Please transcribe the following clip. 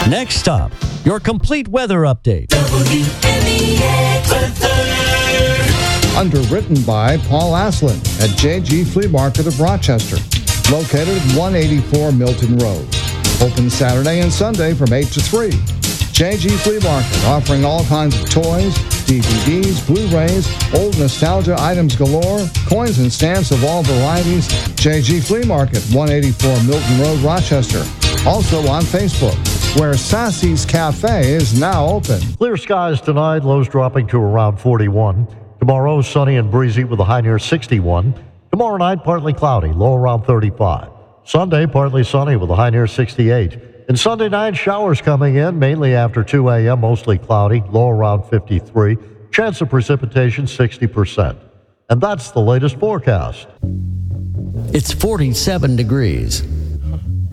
Next up, your complete weather update. Underwritten by Paul Aslan at JG Flea Market of Rochester, located at 184 Milton Road. Open Saturday and Sunday from 8 to 3. JG Flea Market, offering all kinds of toys, DVDs, Blu-rays, old nostalgia items galore, coins and stamps of all varieties. JG Flea Market, 184 Milton Road, Rochester. Also on Facebook, where Sassy's Cafe is now open. Clear skies tonight, lows dropping to around 41. Tomorrow, sunny and breezy with a high near 61. Tomorrow night, partly cloudy, low around 35. Sunday, partly sunny with a high near 68. And Sunday night, showers coming in, mainly after 2 a.m., mostly cloudy, low around 53. Chance of precipitation, 60%. And that's the latest forecast. It's 47 degrees.